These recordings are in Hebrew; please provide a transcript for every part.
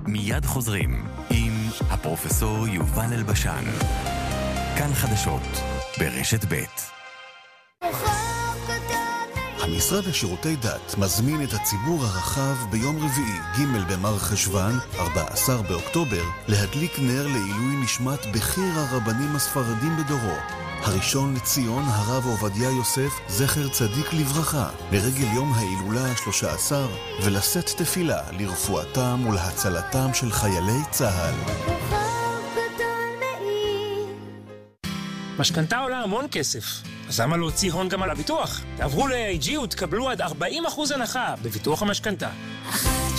מיד חוזרים עם הפרופסור יובל אלבשן. כאן חדשות ברשת ב'. המשרד לשירותי דת מזמין את הציבור הרחב ביום רביעי ג' במר חשוון, 14 באוקטובר, להדליק נר לעילוי נשמת בכיר הרבנים הספרדים בדורו, הראשון לציון הרב עובדיה יוסף זכר צדיק לברכה, לרגל יום ההילולה ה-13, ולשאת תפילה לרפואתם ולהצלתם של חיילי צה"ל. משכנתה עולה המון כסף, אז למה להוציא הון גם על הביטוח? תעברו ל-AIG ותקבלו עד 40% הנחה בביטוח המשכנתה. 1-800-400-400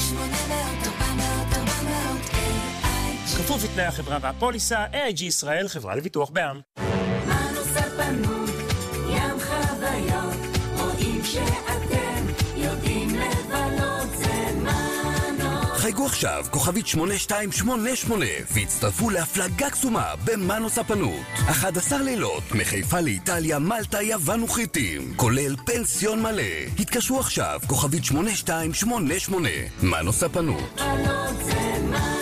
כפוף לתנאי החברה והפוליסה, AIG ישראל, חברה לביטוח בע"מ. מנוס הפנוי, ים חוויות, רואים שאתם יודעים לבלות, זה מנוס. חייגו עכשיו, כוכבית 8288, והצטרפו להפלגה קסומה במנוס הפנות. 11 לילות, מחיפה לאיטליה, מלטה, יוון וכריתים, כולל פנסיון מלא. התקשרו עכשיו, כוכבית 8288, מנוס הפנות. בלות זה מנוס.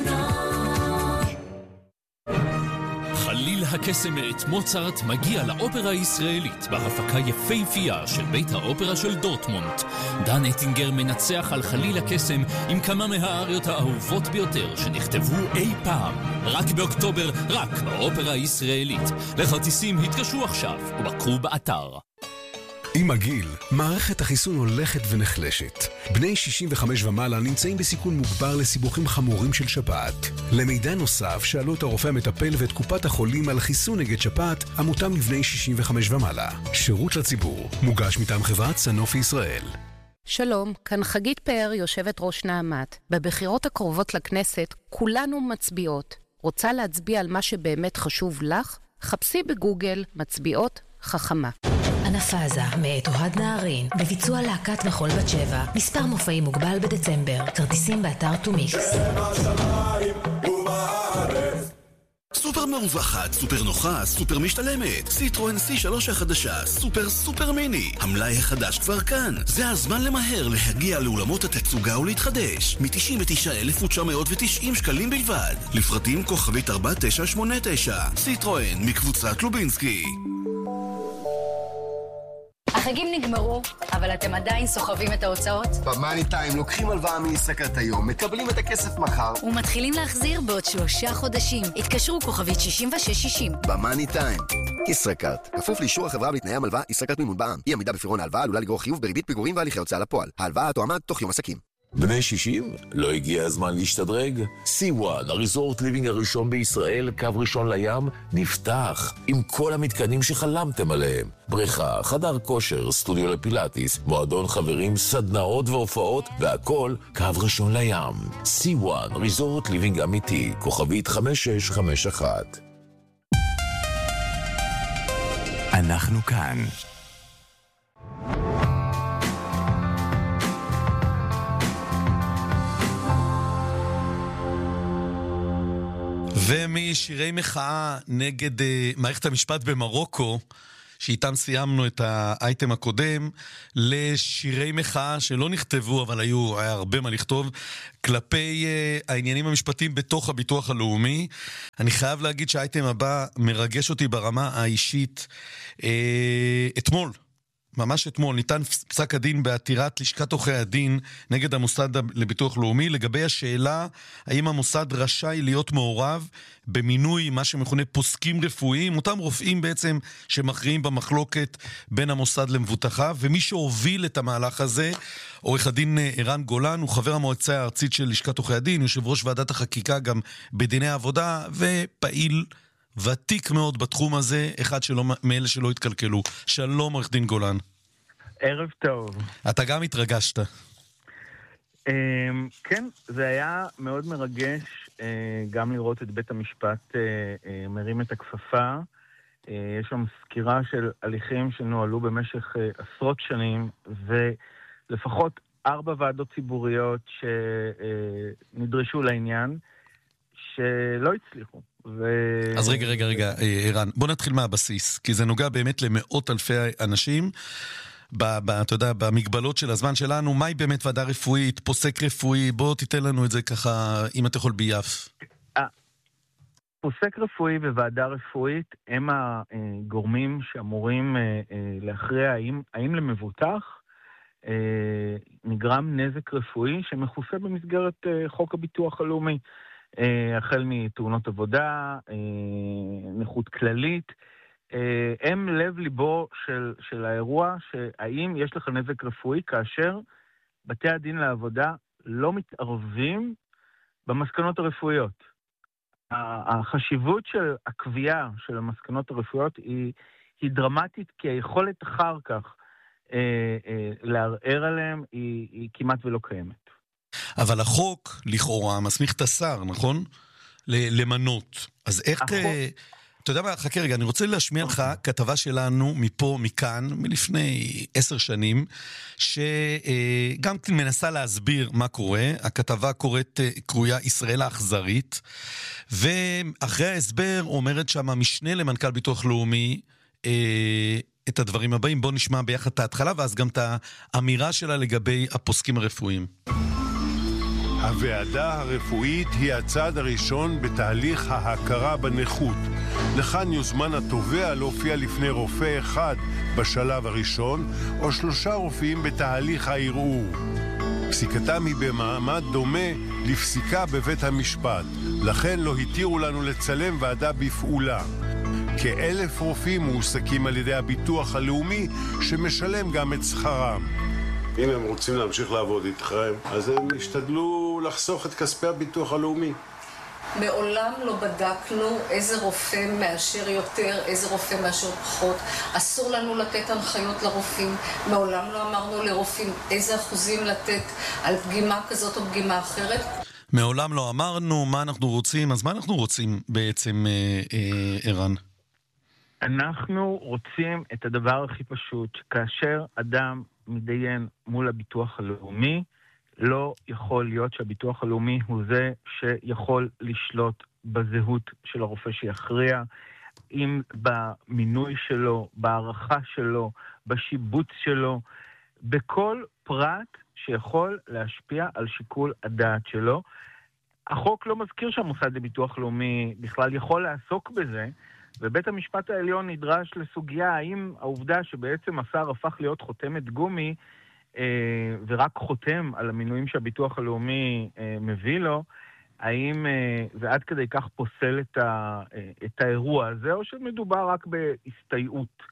חליל הקסם מאת מוצרט מגיע לאופרה הישראלית בהפקה יפהפייה של בית האופרה של דורטמונד. דן אטינגר מנצח על חליל הקסם עם כמה מהאריות האהובות ביותר שנכתבו אי פעם. רק באוקטובר, רק באופרה הישראלית. לכרטיסים התקשרו עכשיו ובקרו באתר. עם הגיל, מערכת החיסון הולכת ונחלשת. בני 65 ומעלה נמצאים בסיכון מוגבר לסיבוכים חמורים של שפעת. למידע נוסף, שאלו את הרופא המטפל ואת קופת החולים על חיסון נגד שפעת, המותאם לבני 65 ומעלה. שירות לציבור, מוגש מטעם חברת סנופי ישראל. שלום, כאן חגית פאר, יושבת ראש נעמת. בבחירות הקרובות לכנסת, כולנו מצביעות. רוצה להצביע על מה שבאמת חשוב לך? חפשי בגוגל מצביעות חכמה. אנפאזה מאת אוהד נהרין בביצוע להקת מחול בת שבע. מספר מופעים מוגבל בדצמבר. כרטיסים באתר טומיקס. סופר מרווחת, סופר נוחה, סופר משתלמת. סיטרואן C3 החדשה, סופר מיני. המלאי החדש כבר כאן. זה הזמן למהר להגיע לאולמות התצוגה ולהתחדש. מ-99,990 שקלים בלבד. לפרטים כוכבית 4989. סיטרואן מקבוצת לובינסקי. החגים נגמרו, אבל אתם עדיין סוחבים את ההוצאות? במאני טיים לוקחים הלוואה מישראכרט היום, מקבלים את הכסף מחר ומתחילים להחזיר בעוד 3 חודשים. התקשרו כוכבית 6660. במאני טיים. ישראכרט, כפוף לאישור החברה בתנאי המלווה ישראכרט מימון בע"מ. אי עמידה בפירעון ההלוואה עלולה לגרור חיוב בריבית פיגורים והליכי הוצאה לפועל. ההלוואה תועמד תוך יום עסקים. בני 60? לא הגיע הזמן להשתדרג? C1, הריזורט ליבינג הראשון בישראל, קו ראשון לים, נפתח עם כל המתקנים שחלמתם עליהם. בריכה, חדר כושר, סטודיו לפילאטיס, מועדון חברים, סדנאות והופעות, והכל קו ראשון לים. C1, ריזורט ליבינג אמיתי, כוכבית 5651. אנחנו כאן. ומשירי מחאה נגד מערכת המשפט במרוקו, שאיתם סיימנו את האייטם הקודם, לשירי מחאה שלא נכתבו, אבל היה הרבה מה לכתוב, כלפי העניינים המשפטיים בתוך הביטוח הלאומי. אני חייב להגיד שהאייטם הבא מרגש אותי ברמה האישית. ממש אתמול ניתן פסק הדין בעתירת לשכת עורכי הדין נגד המוסד לביטוח לאומי לגבי השאלה האם המוסד רשאי להיות מעורב במינוי מה שמכונה פוסקים רפואיים, אותם רופאים בעצם שמכריעים במחלוקת בין המוסד למבוטחיו. ומי שהוביל את המהלך הזה, עורך הדין ערן גולן, הוא חבר המועצה הארצית של לשכת עורכי הדין, יושב ראש ועדת החקיקה גם בדיני העבודה, ופעיל ותיק מאוד בתחום הזה, אחד מאלה שלא התקלקלו. שלום עורך דין גולן. ערב טוב. אתה גם התרגשת. כן, זה היה מאוד מרגש גם לראות את בית המשפט מרים את הכפפה. יש שם סקירה של הליכים שנועלו במשך עשרות שנים, ולפחות 4 ועדות ציבוריות שנדרשו לעניין, שלא הצליחו. אז רגע, ערן, בוא נתחיל מהבסיס, כי זה נוגע באמת למאות אלפי אנשים, אתה יודע, במגבלות של הזמן שלנו, מהי באמת ועדה רפואית, פוסק רפואי, בוא תיתן לנו את זה ככה, אם אתה יכול ביף. פוסק רפואי וועדה רפואית הם הגורמים שאמורים להכריע האם למבוטח נגרם נזק רפואי שמכוסה במסגרת חוק הביטוח הלאומי, החל מתאונות עבודה, נכות כללית, הם לב ליבו של האירוע, שהאם יש לך נזק רפואי כאשר בתי הדין לעבודה לא מתערבים במסקנות הרפואיות. החשיבות של הקביעה של המסקנות הרפואיות היא דרמטית, כי היכולת אחר כך לערער עליהם היא כמעט ולא קיימת. אבל החוק לכאורה מסמיך את השר, נכון? למנות. אז איך... אתה יודע מה, חכה רגע, אני רוצה להשמיע לך כתבה שלנו מפה, מכאן, מלפני 10 שנים, שגם מנסה להסביר מה קורה. הכתבה קרויה ישראל האכזרית, ואחרי ההסבר אומרת שם המשנה למנכ"ל ביטוח לאומי את הדברים הבאים. בוא נשמע ביחד את ההתחלה, ואז גם את האמירה שלה לגבי הפוסקים הרפואיים. הוועדה הרפואית היא הצעד הראשון בתהליך ההכרה בנכות. לכאן יוזמן התובע להופיע לפני רופא אחד בשלב הראשון, או 3 רופאים בתהליך הערעור. פסיקתם היא במעמד דומה לפסיקה בבית המשפט, לכן לא התירו לנו לצלם ועדה בפעולה. כ1,000 רופאים מועסקים על ידי הביטוח הלאומי, שמשלם גם את שכרם. אם הם רוצים להמשיך לעבוד איתכם, אז הם ישתדלו לחסוך את כספי הביטוח הלאומי. מעולם לא בדקנו איזה רופא מאשר יותר, איזה רופא מאשר פחות. אסור לנו לתת הנחיות לרופאים. מעולם לא אמרנו לרופאים איזה אחוזים לתת על פגימה כזאת או פגימה אחרת. מעולם לא אמרנו מה אנחנו רוצים, אז מה אנחנו רוצים בעצם, ערן? אנחנו רוצים את הדבר הכי פשוט, כאשר אדם מדיין מול הביטוח הלאומי, לא יכול להיות שהביטוח הלאומי הוא זה שיכול לשלוט בזהות של הרופא שיכריע, אם במינוי שלו, בערכה שלו, בשיבוץ שלו, בכל פרט שיכול להשפיע על שיקול הדעת שלו. החוק לא מזכיר שהמוסד לביטוח לאומי בכלל יכול לעסוק בזה, ובית המשפט העליון נדרש לסוגיה האם העובדה שבעצם השר הפך להיות חותמת גומי ורק חותם על המינויים שהביטוח הלאומי מביא לו, האם ועד כדי כך פוסל את האירוע הזה, או שמדובר רק בהסתייעות.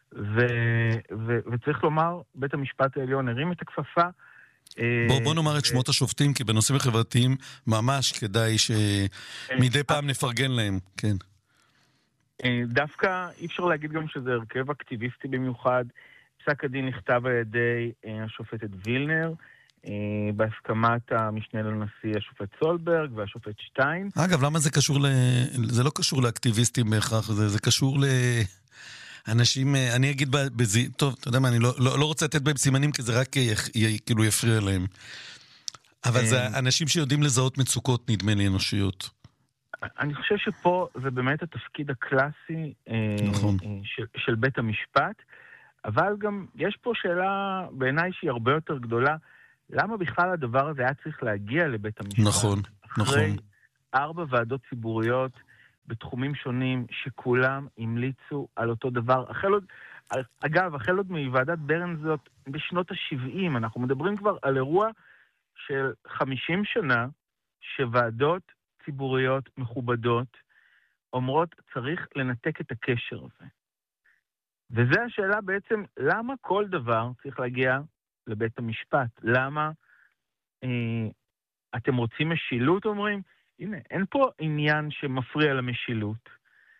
וצריך לומר, בית המשפט העליון הרים את הכפפה. בוא נאמר את שמות השופטים, כי בנושאים החברתיים ממש כדאי שמדי פעם נפרגן להם, כן. דווקא אי אפשר להגיד גם שזה הרכב אקטיביסטי במיוחד. פסק הדין נכתב על ידי השופטת וילנר, בהסכמת המשנה לנשיא השופט סולברג והשופט שטיין. אגב, למה זה קשור זה לא קשור לאקטיביסטים בהכרח, זה קשור לאנשים, אני אגיד טוב, אתה יודע מה, אני לא רוצה לתת בהם סימנים, כי זה רק כאילו יפריע להם. אבל זה אנשים שיודעים לזהות מצוקות, נדמה לי, אנושיות. אני חושב שפה זה באמת התפקיד הקלאסי של בית המשפט, אבל גם יש פה שאלה בעיניי שהיא הרבה יותר גדולה, למה בכלל הדבר הזה היה צריך להגיע לבית המשפט? נכון, אחרי 4 ועדות ציבוריות בתחומים שונים שכולם המליצו על אותו דבר. החל עוד מוועדת ברנזוט בשנות ה-70, אנחנו מדברים כבר על אירוע של 50 שנה שוועדות ציבוריות מכובדות אומרות צריך לנתק את הקשר הזה. וזה השאלה בעצם, למה כל דבר צריך להגיע לבית המשפט? למה אתם רוצים משילות, אומרים? הנה, אין פה עניין שמפריע למשילות,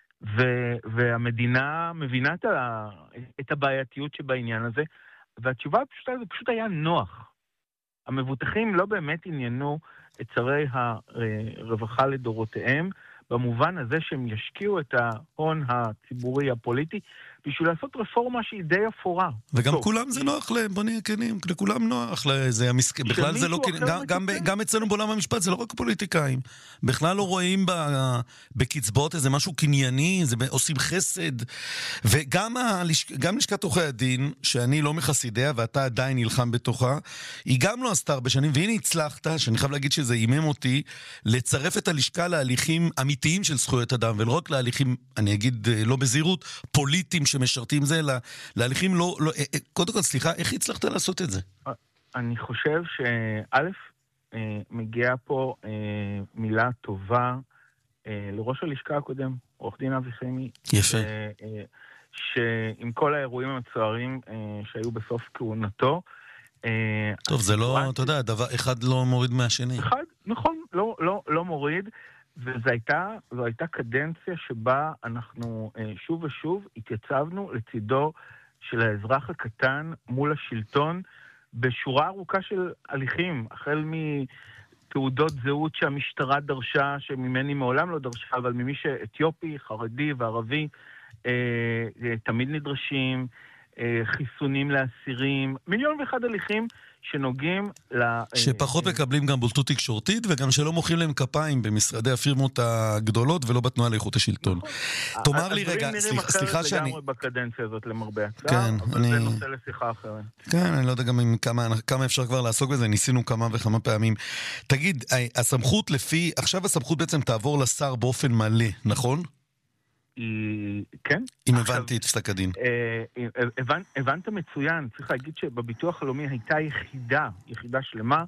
והמדינה מבינה את הבעייתיות שבעניין הזה, והתשובה הפשוטה, זה פשוט היה נוח. המבוטחים לא באמת עניינו את שרי הרווחה לדורותיהם, במובן הזה שהם ישקיעו את ההון הציבורי הפוליטי בשביל לעשות רפורמה שהיא די אפורה. וגם כולם זה נוח להם, בוא נהיה כנים, לכולם נוח, בכלל זה לא, גם אצלנו בעולם המשפט זה לא רק פוליטיקאים, בכלל לא רואים בקצבאות איזה משהו קנייני, עושים חסד, וגם לשכת עורכי הדין, שאני לא מחסידיה ואתה עדיין נלחם בתוכה, היא גם לא עשתה הרבה שנים, והנה הצלחת, שאני חייב להגיד שזה אימם אותי, לצרף את הלשכה להליכים אמיתיים של זכויות אדם, ולא רק להליכים, אני אגיד לא בזהירות, פוליטיים שמשרתים זה, להליכים לא, קודם כל, סליחה, איך הצלחת לעשות את זה? אני חושב שא', מגיעה פה מילה טובה לראש הלשכה הקודם, עורך דין אבי חמי. יפה. שעם כל האירועים המצוערים שהיו בסוף כהונתו, טוב, זה לא, אתה יודע, דבר אחד לא מוריד מהשני. אחד, נכון, לא מוריד, וזו הייתה קדנציה שבה אנחנו שוב ושוב התייצבנו לצידו של האזרח הקטן מול השלטון, בשורה ארוכה של הליכים, החל מתעודות זהות שהמשטרה דרשה, שממני מעולם לא דרשה, אבל ממי שאתיופי, חרדי וערבי, תמיד נדרשים, חיסונים לאסירים, 1,001,000 הליכים שנוגעים שפחות מקבלים גם בולטות תקשורתית, וגם שלא מוחאים להם כפיים במשרדי הפירמות הגדולות, ולא בתנועה לאיכות השלטון. תאמר לי רגע, סליחה שאני... לגמרי בקדנציה הזאת למרבה הצער, אבל זה נושא לשיחה אחרת. כן, אני לא יודע גם כמה אפשר כבר לעסוק בזה, ניסינו כמה וכמה פעמים. תגיד, הסמכות עכשיו הסמכות בעצם תעבור לשר באופן מלא, נכון? כן. אם הבנתי את פסק הדין. הבנת מצוין. צריך להגיד שבביטוח הלאומי הייתה יחידה שלמה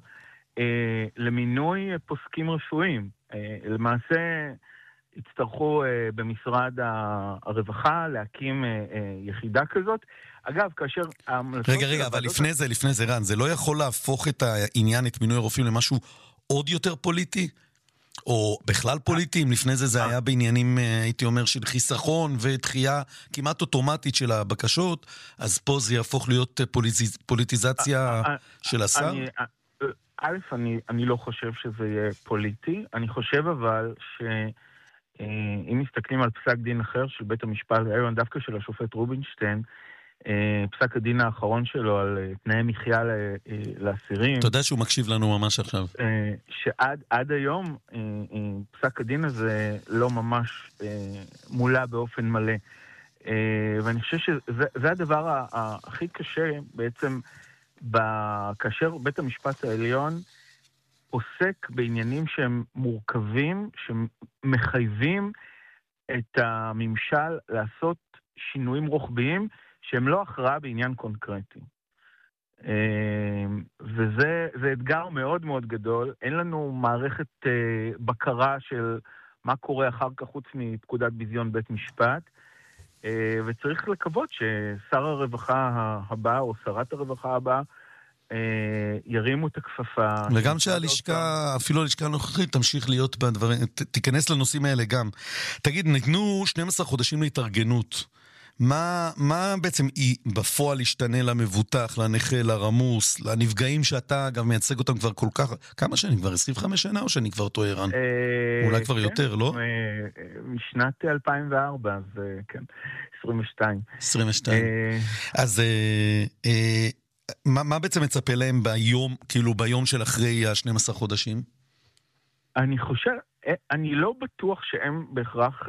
למינוי פוסקים רפואיים. למעשה הצטרכו במשרד הרווחה להקים יחידה כזאת. אגב, כאשר... רגע, אבל לפני זה רן, זה לא יכול להפוך את העניין, את מינוי הרופאים, למשהו עוד יותר פוליטי? או בכלל פוליטיים, לפני זה היה בעניינים, הייתי אומר, של חיסכון ודחייה כמעט אוטומטית של הבקשות, אז פה זה יהפוך להיות פוליטיזציה של השר? א', אני לא חושב שזה יהיה פוליטי, אני חושב אבל שאם מסתכלים על פסק דין אחר של בית המשפט, היום דווקא של השופט רובינשטיין, פסק הדין האחרון שלו על תנאי מחיה לאסירים. אתה יודע שהוא מקשיב לנו ממש עכשיו. שעד היום פסק הדין הזה לא ממש מולא באופן מלא. ואני חושב שזה הדבר הכי קשה בעצם, כאשר בית המשפט העליון עוסק בעניינים שהם מורכבים, שמחייבים את הממשל לעשות שינויים רוחביים, שהם לא הכרעה בעניין קונקרטי. וזה אתגר מאוד מאוד גדול. אין לנו מערכת בקרה של מה קורה אחר כך חוץ מפקודת ביזיון בית משפט, וצריך לקוות ששר הרווחה הבא או שרת הרווחה הבאה ירימו את הכפפה. וגם שהלשכה, אפילו הלשכה הנוכחית, תמשיך להיות בדברים, תיכנס לנושאים האלה גם. תגיד, ניתנו 12 חודשים להתארגנות. מה בעצם בפועל ישתנה למבוטח, לנכה, לרמוס, לנפגעים שאתה גם מייצג אותם כבר כל כך, כמה שנים? כבר 25 שנה או שאני כבר טועה רן? אולי כבר יותר, לא? משנת 2004, אז כן, 22. 22. אז מה בעצם מצפה להם ביום, כאילו ביום של אחרי ה-12 חודשים? אני חושב, אני לא בטוח שהם בהכרח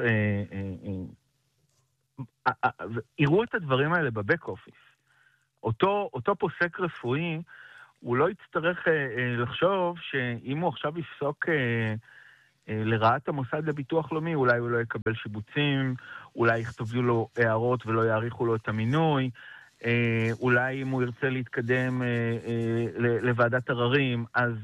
יראו את הדברים האלה בבק אופיס. אותו פוסק רפואי, הוא לא יצטרך לחשוב שאם הוא עכשיו יפסוק לרעת המוסד לביטוח לאומי, אולי הוא לא יקבל שיבוצים, אולי יכתבו לו הערות ולא יעריכו לו את המינוי, אולי אם הוא ירצה להתקדם לוועדת עררים, אז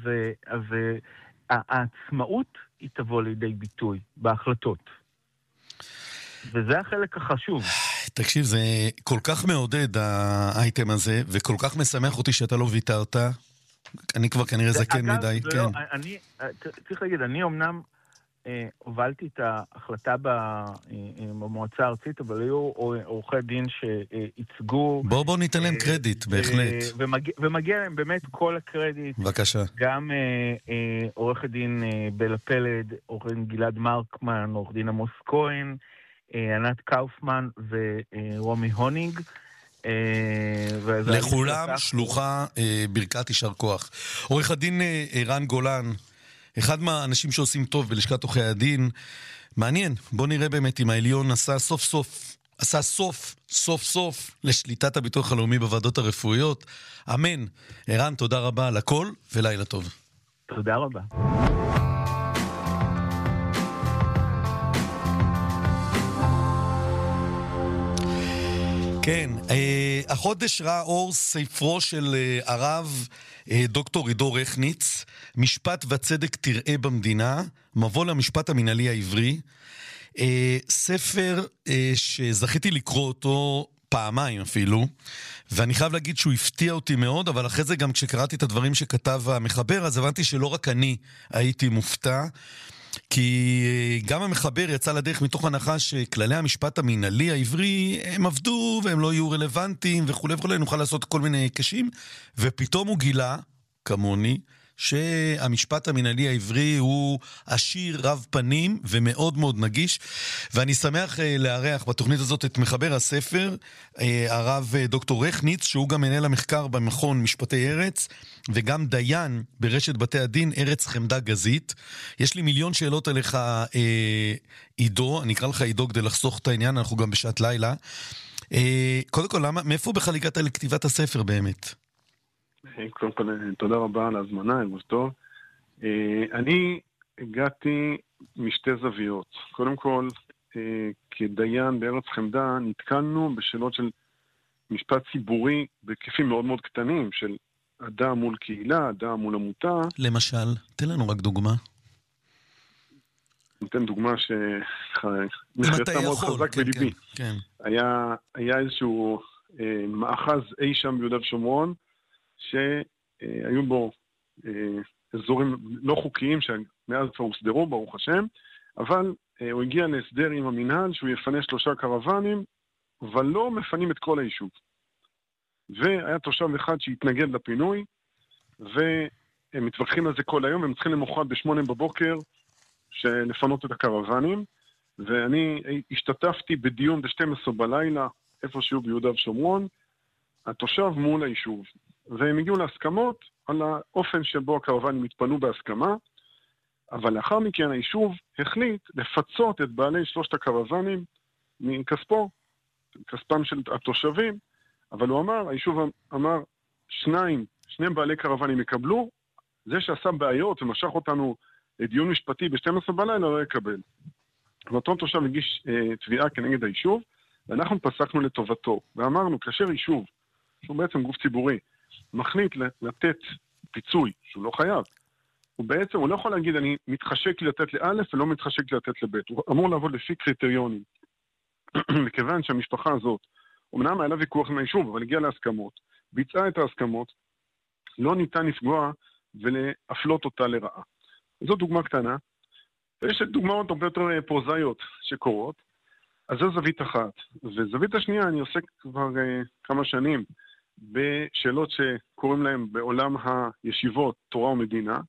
העצמאות היא תבוא לידי ביטוי בהחלטות. וזה החלק החשוב. תקשיב, זה כל כך מעודד האייטם הזה, וכל כך משמח אותי שאתה לא ויתרת. אני כבר כנראה זקן מדי. אגב, צריך להגיד, אני אמנם הובלתי את ההחלטה במועצה הארצית, אבל היו עורכי דין שייצגו... בוא ניתן להם קרדיט, בהחלט. ומגיע להם באמת כל הקרדיט. בבקשה. גם עורך דין בלה פלד, עורך דין גלעד מרקמן, עורך דין עמוס כהן, ענת קאופמן ורומי הוניג. לכולם שלוחה ברכת יישר כוח. עורך הדין ערן גולן, אחד מהאנשים שעושים טוב בלשכת עורכי הדין, מעניין, בוא נראה באמת אם העליון עשה סוף סוף לשליטת הביטוח הלאומי בוועדות הרפואיות. אמן. ערן, תודה רבה על הכל ולילה טוב. תודה רבה. כן, החודש ראה אור ספרו של הרב דוקטור עידו רכניץ, משפט וצדק תראה במדינה, מבוא למשפט המנהלי העברי, ספר שזכיתי לקרוא אותו פעמיים אפילו, ואני חייב להגיד שהוא הפתיע אותי מאוד, אבל אחרי זה גם כשקראתי את הדברים שכתב המחבר, אז הבנתי שלא רק אני הייתי מופתע, כי גם המחבר יצא לדרך מתוך הנחה שכללי המשפט המנהלי העברי הם עבדו והם לא יהיו רלוונטיים וכו' וכו', נוכל לעשות כל מיני קשים, ופתאום הוא גילה, כמוני, שהמשפט המנהלי העברי הוא עשיר, רב פנים ומאוד מאוד נגיש, ואני שמח לארח בתוכנית הזאת את מחבר הספר, הרב דוקטור רכניץ, שהוא גם מנהל המחקר במכון משפטי ארץ, וגם דיין ברשת בתי הדין ארץ חמדה גזית. יש לי מיליון שאלות עליך, עידו, אני אקרא לך עידו כדי לחסוך את העניין, אנחנו גם בשעת לילה. קודם כל, מאיפה בכלל הגעת לכתיבת הספר באמת? קודם כל, תודה רבה על ההזמנה, ערב טוב. אני הגעתי משתי זוויות. קודם כל, כדיין בארץ חמדה, נתקלנו בשאלות של משפט ציבורי בהיקפים מאוד מאוד קטנים, של אדם מול קהילה, אדם מול עמותה. למשל, תן לנו רק דוגמה. ניתן דוגמה אתה מאוד יכול, חזק בליבי. כן. היה איזשהו מאחז אי שם ביהודה ושומרון, שהיו בו אזורים לא חוקיים שמאז כבר הוסדרו, ברוך השם, אבל הוא הגיע להסדר עם המנהל שהוא יפנה 3 קרוונים, אבל לא מפנים את כל היישוב. והיה תושב אחד שהתנגד לפינוי, והם מתווכחים על זה כל היום, הם צריכים למחרת ב8 בבוקר לפנות את הקרוונים, ואני השתתפתי בדיון ב12 בלילה, איפה שהוא ביהודה ושומרון, התושב מול היישוב. והם הגיעו להסכמות על האופן שבו הקרוונים התפנו בהסכמה, אבל לאחר מכן היישוב החליט לפצות את בעלי 3 הקרוונים מכספו, כספם של התושבים, אבל הוא אמר, היישוב אמר, 2 בעלי קרוונים יקבלו, זה שעשה בעיות ומשך אותנו לדיון משפטי ב12 בלילה לא יקבל. ואותו תושב הגיש תביעה כנגד היישוב, ואנחנו פסקנו לטובתו, ואמרנו, כאשר יישוב, שהוא בעצם גוף ציבורי, מחליט לתת פיצוי, שהוא לא חייב, הוא לא יכול להגיד, אני מתחשק לי לתת לאלף ולא מתחשק לי לתת לבית. הוא אמור לעבוד לפי קריטריונים. מכיוון שהמשפחה הזאת, אמנם היה לה ויכוח עם היישוב, אבל הגיעה להסכמות, ביצעה את ההסכמות, לא ניתן לפגוע ולהפלות אותה לרעה. זו דוגמה קטנה, ויש דוגמאות הרבה יותר פרוזאיות שקורות, אז זו זווית אחת. וזווית השנייה, אני עוסק כבר כמה שנים בשאלות שקוראים להם בעולם הישיבות, תורה ומדינה,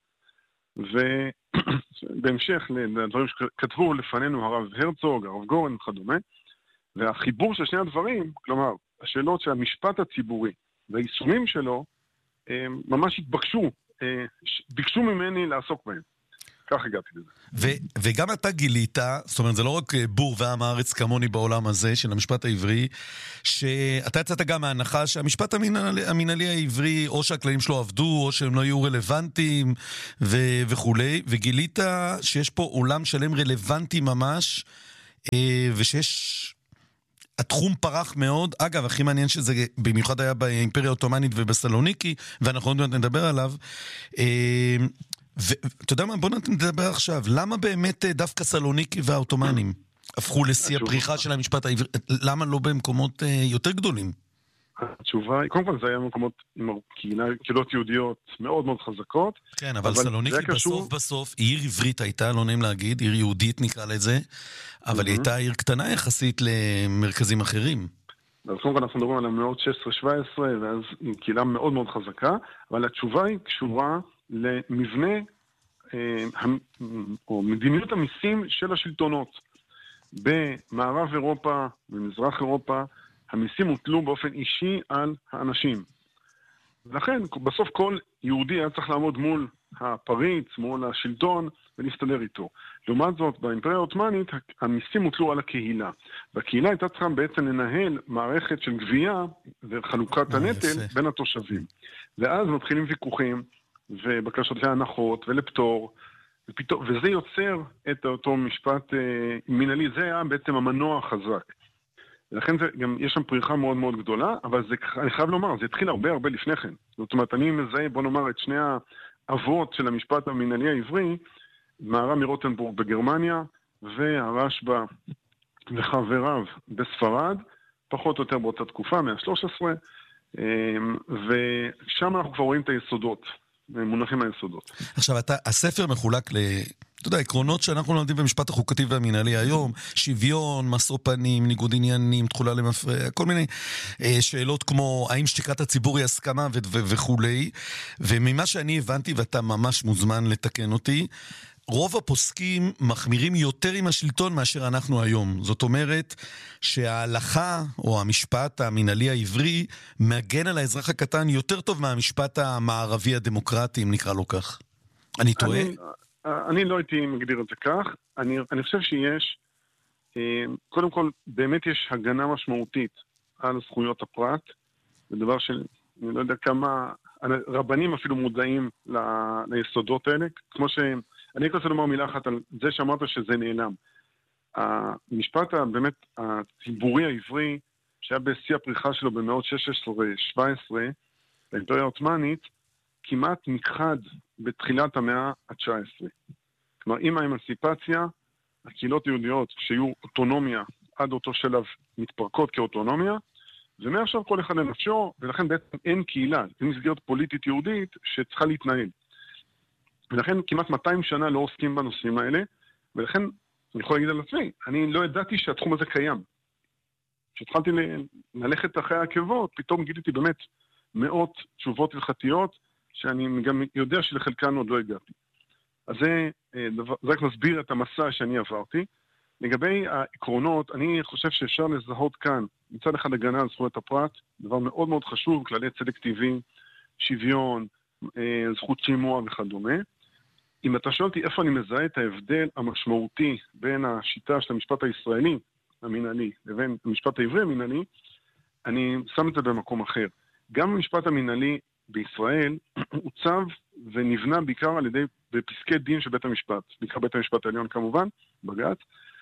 ובהמשך לדברים שכתבו לפנינו הרב הרצוג, הרב גורן וכדומה, והחיבור של שני הדברים, כלומר, השאלות של המשפט הציבורי והיישומים שלו, ממש ביקשו ממני לעסוק בהם. כך הגעתי לזה. וגם אתה גילית, זאת אומרת, זה לא רק בור ועם הארץ כמוני בעולם הזה של המשפט העברי, שאתה יצאת גם מההנחה שהמשפט המנהלי העברי, או שהכללים שלו עבדו, או שהם לא יהיו רלוונטיים וכולי, וגילית שיש פה עולם שלם רלוונטי ממש, ושיש... התחום פרח מאוד, אגב, הכי מעניין שזה במיוחד היה באימפריה האוטומנית ובסלוניקי, ואנחנו עוד נדבר עליו, ואתה יודע מה, בוא נדבר עכשיו, למה באמת דווקא סלוניקי והאוטומנים הפכו לשיא הפריחה של המשפט העברי, למה לא במקומות יותר גדולים? התשובה, קודם כל זה היה מקומות עם קהילות יהודיות מאוד מאוד חזקות. כן, אבל סלוניקי בסוף, עיר עברית הייתה, לא נעים להגיד, עיר יהודית נקרא לזה, אבל היא הייתה עיר קטנה יחסית למרכזים אחרים. אז קודם כל אנחנו מדברים על המאות 16-17, ואז היא קהילה מאוד מאוד חזקה, אבל התשובה היא קשורה למבנה או מדיניות המיסים של השלטונות. במערב אירופה, במזרח אירופה, המיסים הוטלו באופן אישי על האנשים. ולכן, בסוף כל יהודי היה צריך לעמוד מול הפריץ, מול השלטון, ולהסתדר איתו. לעומת זאת, באימפריה העות'מאנית, המיסים הוטלו על הקהילה. והקהילה הייתה צריכה בעצם לנהל מערכת של גבייה וחלוקת הנטל בין התושבים. ואז מתחילים ויכוחים, ובקשות להנחות ולפטור, וזה יוצר את אותו משפט מנהלי. זה היה בעצם המנוע החזק. ולכן גם יש שם פריחה מאוד מאוד גדולה, אבל אני חייב לומר, זה התחיל הרבה לפני כן. זאת אומרת, אני מזהה, בוא נאמר, את שני האבות של המשפט המנהלי העברי, מהר"ם מרוטנבורג בגרמניה, והרשב"א וחבריו בספרד, פחות או יותר באותה תקופה, 113, ושם אנחנו כבר רואים את היסודות, מונחים היסודות. עכשיו, הספר מחולק אתה יודע, עקרונות שאנחנו לומדים במשפט החוקתי והמנהלי היום, שוויון, משוא פנים, ניגוד עניינים, תחולה למפרע, כל מיני שאלות כמו האם שתיקת הציבור היא הסכמה וכולי. וממה שאני הבנתי, ואתה ממש מוזמן לתקן אותי, רוב הפוסקים מחמירים יותר עם השלטון מאשר אנחנו היום. זאת אומרת שההלכה או המשפט המנהלי העברי מגן על האזרח הקטן יותר טוב מהמשפט המערבי הדמוקרטי, אם נקרא לו כך. אני טועה? אני לא הייתי מגדיר את זה כך. אני חושב שיש, קודם כל, באמת יש הגנה משמעותית על זכויות הפרט. זה דבר שאני לא יודע כמה רבנים אפילו מודעים ליסודות האלה. כמו אני רוצה לומר מילה אחת על זה שאמרת שזה נעלם. המשפט באמת הציבורי העברי, שהיה בשיא הפריחה שלו במאות 16-17, באימפריה העות'מאנית, כמעט נכחד בתחילת המאה ה-19. כלומר, עם האמנסיפציה, הקהילות היהודיות שיהיו אוטונומיה עד אותו שלב מתפרקות כאוטונומיה, ומעכשיו כל אחד לנפשו, ולכן בעצם אין קהילה, אין מסגרת פוליטית יהודית שצריכה להתנהל. ולכן כמעט 200 שנה לא עוסקים בנושאים האלה, ולכן אני יכול להגיד על עצמי, אני לא ידעתי שהתחום הזה קיים. כשהתחלתי ללכת אחרי העקבות, פתאום גיליתי באמת מאות תשובות הלכתיות, שאני גם יודע שלחלקן עוד לא הגעתי. אז זה רק מסביר את המסע שאני עברתי. לגבי העקרונות, אני חושב שאפשר לזהות כאן, מצד אחד הגנה על זכויות הפרט, דבר מאוד מאוד חשוב, כללי צדק טבעי, שוויון, זכות שימוע וכדומה. אם אתה שואל אותי איפה אני מזהה את ההבדל המשמעותי בין השיטה של המשפט הישראלי המנהלי לבין המשפט העברי המנהלי, אני שם את זה במקום אחר. גם המשפט המנהלי בישראל עוצב ונבנה בעיקר על ידי בפסקי דין של בית המשפט, בעיקר בית המשפט העליון כמובן, בג"ץ,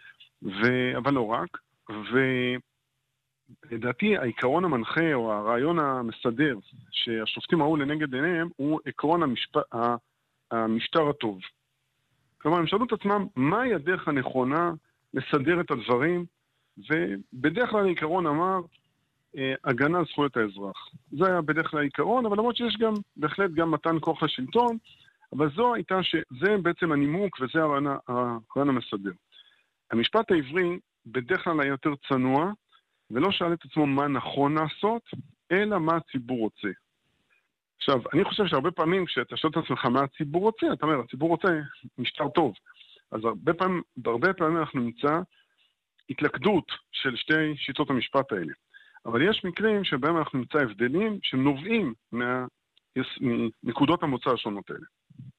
אבל לא רק, ולדעתי העיקרון המנחה או הרעיון המסדר שהשופטים ראו לנגד עיניהם הוא עקרון המשטר הטוב. כלומר, הם שאלו את עצמם מהי הדרך הנכונה לסדר את הדברים, ובדרך כלל העיקרון אמר הגנה על זכויות האזרח. זה היה בדרך כלל העיקרון, אבל למרות שיש גם, בהחלט גם מתן כוח לשלטון, אבל זה בעצם הנימוק וזה הרעיון המסדר. המשפט העברי בדרך כלל היה יותר צנוע, ולא שאל את עצמו מה נכון לעשות, אלא מה הציבור רוצה. עכשיו, אני חושב שהרבה פעמים כשאתה שואל את עצמך מה הציבור רוצה, אתה אומר, הציבור רוצה משטר טוב. אז בהרבה פעמים אנחנו נמצא התלכדות של שתי שיטות המשפט האלה. אבל יש מקרים שבהם אנחנו נמצא הבדלים שנובעים מנקודות המוצא השונות האלה.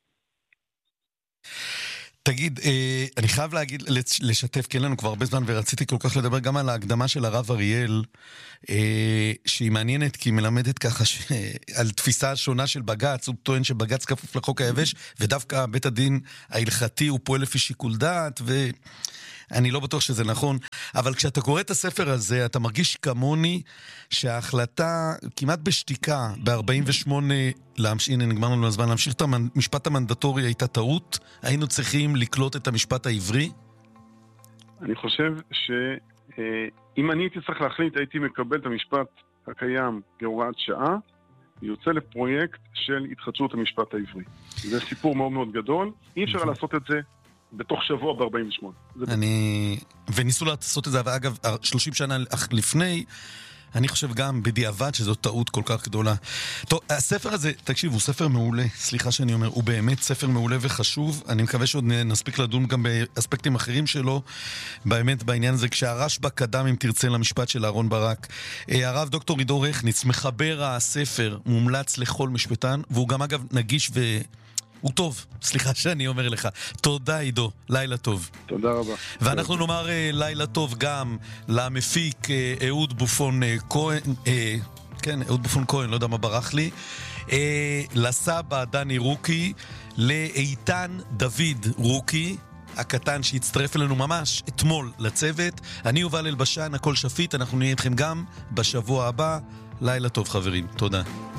תגיד, אני חייב לשתף, כי אין לנו כבר הרבה זמן, ורציתי כל כך לדבר גם על ההקדמה של הרב אריאל, שהיא מעניינת, כי היא מלמדת ככה על תפיסה שונה של בג"ץ. הוא טוען שבג"ץ כפוף לחוק היבש, ודווקא בית הדין ההלכתי הוא פועל לפי שיקול דעת, אני לא בטוח שזה נכון, אבל כשאתה קורא את הספר הזה, אתה מרגיש כמוני שההחלטה כמעט בשתיקה ב-48, הנה נגמר לנו הזמן, להמשיך את המשפט המנדטורי הייתה טעות, היינו צריכים לקלוט את המשפט העברי? אני חושב שאם אני הייתי צריך להחליט, הייתי מקבל את המשפט הקיים כהוראת שעה, ויוצא לפרויקט של התחדשות המשפט העברי. זה סיפור מאוד מאוד גדול, אי אפשר לעשות את זה בתוך שבוע ב-48. וניסו לעשות את זה, ואגב, 30 שנה לפני, אני חושב גם בדיעבד שזו טעות כל כך גדולה. טוב, הספר הזה, תקשיב, הוא ספר מעולה, סליחה שאני אומר, הוא באמת ספר מעולה וחשוב. אני מקווה שעוד נספיק לדון גם באספקטים אחרים שלו, באמת בעניין הזה, כשהרשב"א קדם אם תרצה למשפט של אהרון ברק. הרב דוקטור עידו רכניץ, מחבר הספר, מומלץ לכל משפטן, והוא גם אגב נגיש הוא טוב, סליחה שאני אומר לך. תודה עידו, לילה טוב. תודה רבה. ואנחנו נאמר לילה טוב גם למפיק אהוד בופון כהן, כן, אהוד בופון כהן, לא יודע מה ברח לי, לסבא דני רוקי, לאיתן דוד רוקי, הקטן שהצטרף אלינו ממש אתמול לצוות. אני יובל אלבשן, הכל שפיט, אנחנו נהיה איתכם גם בשבוע הבא. לילה טוב חברים, תודה.